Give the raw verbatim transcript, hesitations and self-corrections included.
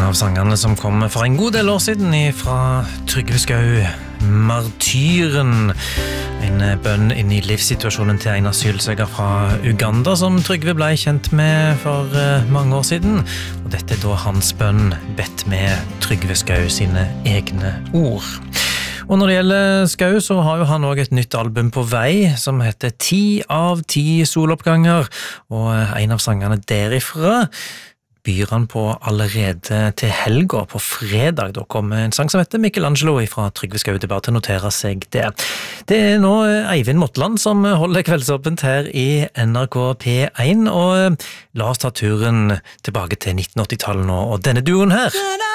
av sangene som kom for en god del år siden fra Trygve Skau, Martyren. En bønn inn i livssituasjonen til en asylsøker fra Uganda som Trygve ble kjent med for mange år siden. Og dette er da hans bønn, bedt med Trygve Skau sine egne ord. Og når det gjelder Skau, så har jo han også et nytt album på vei som heter Ti av ti soloppganger, og en av sangene derifra byr han på allerede til helga på fredag. Da kommer en sang som heter Michelangelo fra Trygve Skau. Det er bare til å notere seg det. Det er nå Eivind Motland som holder kveldsåpent her i N R K P én, og la oss ta turen tilbake til nitten åtti-tallet nå, og denne duoen her